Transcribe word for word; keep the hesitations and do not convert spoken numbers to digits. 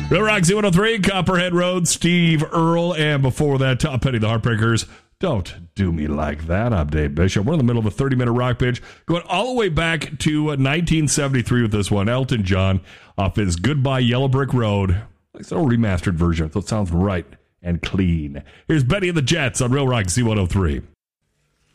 Real Rock Z one oh three, Copperhead Road, Steve Earle, and before that, Tom Petty, the Heartbreakers. Don't do me like that. I'm Dave Bishop. We're in the middle of a thirty-minute rock pitch, going all the way back to nineteen seventy-three with this one. Elton John off his Goodbye Yellow Brick Road. It's a remastered version, so it sounds right and clean. Here's Betty and the Jets on Real Rock Z one oh three.